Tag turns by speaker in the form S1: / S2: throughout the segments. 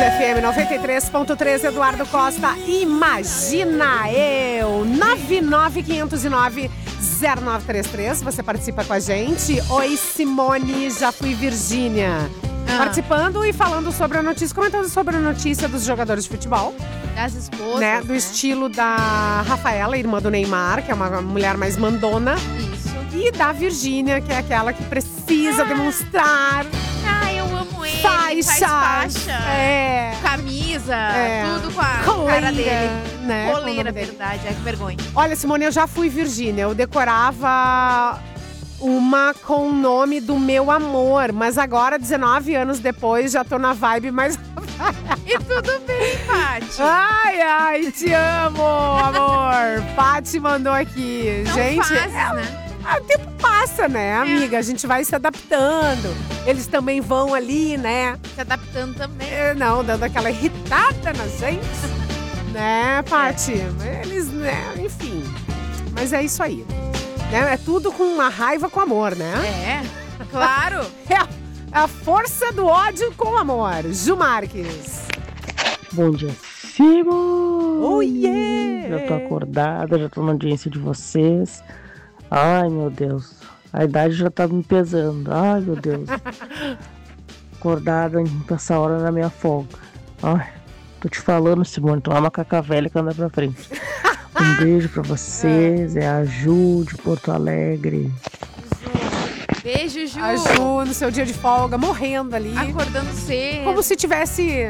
S1: FM 93.3, Eduardo Costa, Imagina Eu, 99509-0933. Você participa com a gente. Oi, Simone, já fui Virgínia. Participando e falando sobre a notícia, comentando sobre a notícia dos jogadores de futebol.
S2: Das esposas,
S1: né? Do estilo da Rafaela, irmã do Neymar, que é uma mulher mais mandona.
S2: Isso.
S1: E da Virgínia, que é aquela que precisa demonstrar.
S2: Eu amo ele.
S1: Faz
S2: faixa. Camisa, tudo com a cara dele.
S1: Né?
S2: Coleira, verdade. Que vergonha.
S1: Olha, Simone, eu já fui Virgínia. Eu decorava uma com o nome do meu amor. Mas agora, 19 anos depois, já tô na vibe mais...
S2: E tudo bem, Paty.
S1: Ai, te amo, amor. Paty mandou aqui.
S2: Não
S1: gente,
S2: fazes, né?
S1: O tempo passa, né, amiga? A gente vai se adaptando. Eles também vão ali, né?
S2: Se adaptando também.
S1: Não, dando aquela irritada na gente. Né, Paty? Eles, né, enfim. Mas é isso aí. Né? É tudo com uma raiva com amor, né?
S2: Claro.
S1: É a força do ódio com amor. Ju Marques.
S3: Bom dia, Simone.
S1: Oh, yeah.
S3: Já tô acordada, já tô na audiência de vocês. Ai, meu Deus. A idade já tá me pesando. Ai, meu Deus. Acordada nessa hora na minha folga. Ai, tô te falando, Simone. Tu é uma macaca velha que anda pra frente. Um beijo pra vocês. É a Ju de Porto Alegre.
S2: Beijo, Ju.
S1: A Ju, no seu dia de folga, morrendo ali.
S2: Acordando cedo.
S1: Como se tivesse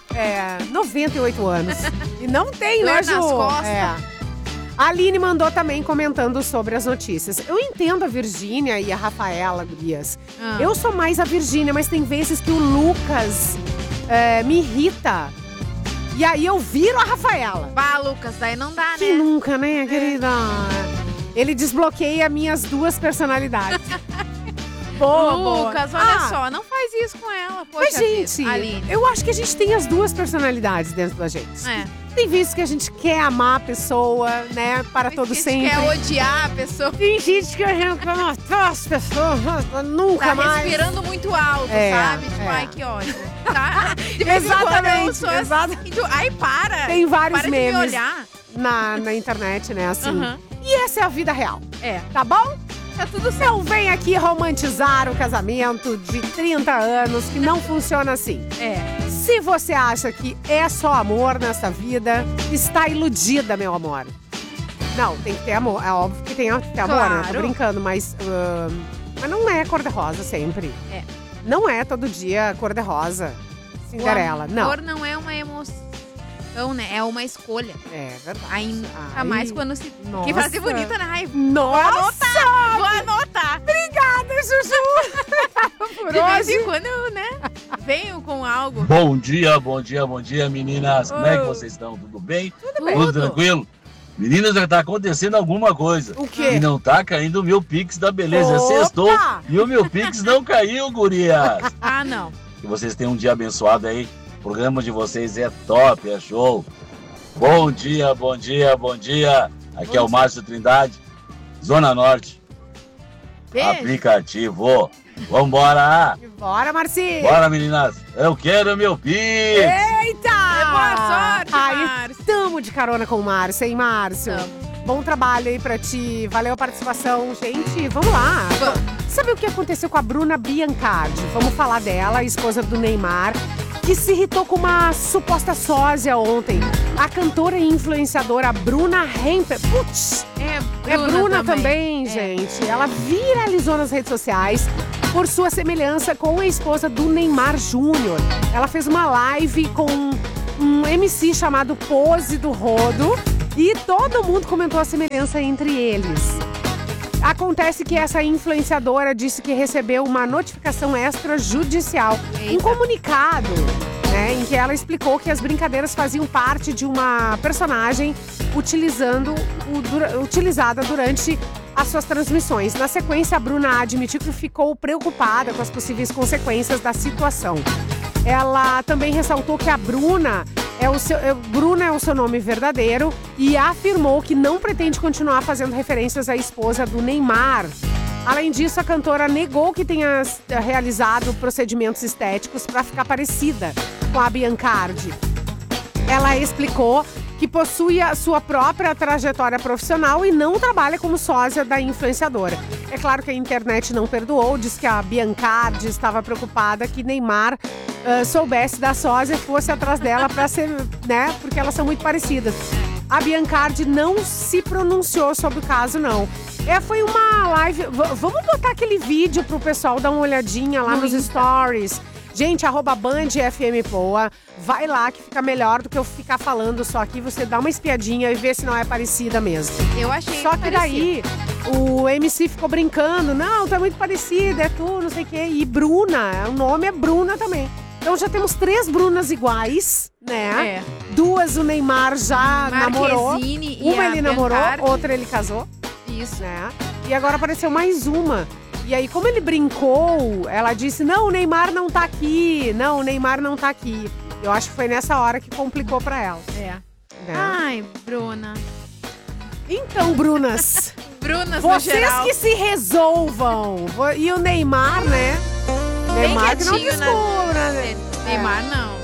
S1: 98 anos. E não tem, né, Ju?
S2: Nas costas.
S1: A Aline mandou também comentando sobre as notícias. Eu entendo a Virgínia e a Rafaela, gurias. Eu sou mais a Virgínia, mas tem vezes que o Lucas me irrita. E aí eu viro a Rafaela.
S2: Bah, Lucas, daí não dá,
S1: Quem
S2: né?
S1: nunca, né, querida? Ele desbloqueia minhas duas personalidades. Boa,
S2: Lucas, olha só, não faz isso com ela. Poxa,
S1: mas, gente,
S2: Aline.
S1: eu acho que a gente tem as duas personalidades dentro da gente. Tem vezes que a gente quer amar a pessoa, né, para todo sempre.
S2: Quer odiar a pessoa.
S1: Tem gente que a gente quer matar as pessoas, nunca
S2: tá
S1: mais.
S2: Respirando muito alto, sabe? Tipo, ai, que ódio. Tá?
S1: Exatamente.
S2: Ai, para.
S1: Tem vários
S2: para
S1: memes
S2: de me olhar.
S1: na internet, né, assim. E essa é a vida real. Tá bom?
S2: Tá tudo certo.
S1: Não vem aqui romantizar o casamento de 30 anos, que não funciona assim. Se você acha que é só amor nessa vida, está iludida, meu amor. Não, tem que ter amor. É óbvio que tem que ter amor, né? Tô brincando, mas não é cor-de-rosa sempre. Não é todo dia cor-de-rosa. Cinderela, não.
S2: Amor não é uma emoção, né? É uma escolha.
S1: É verdade.
S2: Ainda mais quando se...
S1: Nossa.
S2: Que frase bonita, né?
S1: Nossa!
S2: Vou anotar.
S1: Obrigada, Juju!
S2: De vez em quando eu, né, venho com algo.
S4: Bom dia, meninas. Como é que vocês estão? Tudo bem? Tudo tranquilo? Meninas, já tá acontecendo alguma coisa.
S1: O quê?
S4: E não tá caindo o meu Pix da beleza.
S1: Opa!
S4: Sextou e o meu Pix não caiu, gurias.
S2: Não.
S4: Que vocês tenham um dia abençoado aí. O programa de vocês é top, é show. Bom dia. Aqui é o Márcio Trindade, Zona Norte.
S2: Beijo.
S4: Aplicativo. Vambora!
S1: Bora, Marci!
S4: Bora, meninas! Eu quero meu Pix!
S1: Eita!
S2: Boa sorte, Márcio!
S1: Tamo de carona com o Márcio, hein, Márcio? Bom trabalho aí pra ti. Valeu a participação, gente. Vamos lá. Sabe o que aconteceu com a Bruna Biancardi? Vamos falar dela, a esposa do Neymar, que se irritou com uma suposta sósia ontem. A cantora e influenciadora Bruna Hempel. Putz! É Bruna também, gente. Ela viralizou nas redes sociais por sua semelhança com a esposa do Neymar Júnior. Ela fez uma live com um MC chamado Pose do Rodo e todo mundo comentou a semelhança entre eles. Acontece que essa influenciadora disse que recebeu uma notificação extrajudicial, um comunicado, né, em que ela explicou que as brincadeiras faziam parte de uma personagem utilizada durante as suas transmissões. Na sequência, a Bruna admitiu que ficou preocupada com as possíveis consequências da situação. Ela também ressaltou que a Bruna é o seu nome verdadeiro e afirmou que não pretende continuar fazendo referências à esposa do Neymar. Além disso, a cantora negou que tenha realizado procedimentos estéticos para ficar parecida. com a Biancardi. Ela explicou que possui a sua própria trajetória profissional e não trabalha como sósia da influenciadora. É claro que a internet não perdoou, diz que a Biancardi estava preocupada que Neymar soubesse da sósia e fosse atrás dela para ser, né, porque elas são muito parecidas. A Biancardi não se pronunciou sobre o caso, não. Foi uma live... Vamos botar aquele vídeo pro pessoal dar uma olhadinha lá nos stories. Gente, @BandFMPoa. Vai lá que fica melhor do que eu ficar falando só aqui. Você dá uma espiadinha e vê se não é parecida mesmo.
S2: Eu achei
S1: só que daí, o MC ficou brincando. Não, tu é muito parecida, é tu, não sei o quê. E Bruna, o nome é Bruna também. Então já temos 3 Brunas iguais, né? 2 o Neymar já namorou. Uma ele namorou, outra ele casou.
S2: Isso.
S1: Né? E agora apareceu mais uma. E aí, como ele brincou, ela disse, não, o Neymar não tá aqui. Não, o Neymar não tá aqui. Eu acho que foi nessa hora que complicou pra ela.
S2: Né? Ai, Bruna.
S1: Então, Brunas.
S2: Brunas,
S1: vocês que se resolvam. E o Neymar, né? Neymar que não descubra, né?
S2: Neymar não.